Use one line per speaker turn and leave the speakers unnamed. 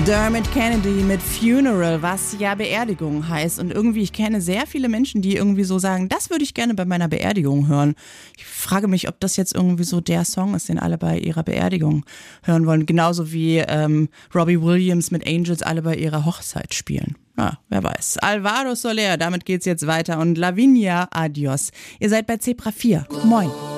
Dermot Kennedy mit Funeral, was ja Beerdigung heißt. Und irgendwie, ich kenne sehr viele Menschen, die irgendwie so sagen, das würde ich gerne bei meiner Beerdigung hören. Ich frage mich, ob das jetzt irgendwie so der Song ist, den alle bei ihrer Beerdigung hören wollen. Genauso wie Robbie Williams mit Angels alle bei ihrer Hochzeit spielen. Ja, wer weiß. Alvaro Soler, damit geht's jetzt weiter. Und Lavinia, adios. Ihr seid bei Zebra 4. Moin.